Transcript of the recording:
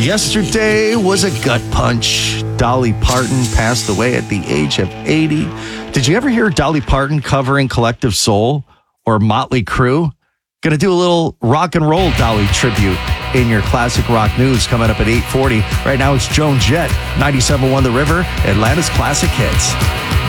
Yesterday was a gut punch. Dolly Parton passed away at the age of 80. Did you ever hear Dolly Parton covering Collective Soul or Motley Crue? Gonna do a little rock and roll Dolly tribute in your classic rock news coming up at 8:40. Right now it's Joan Jett, 97.1 The River, Atlanta's classic hits.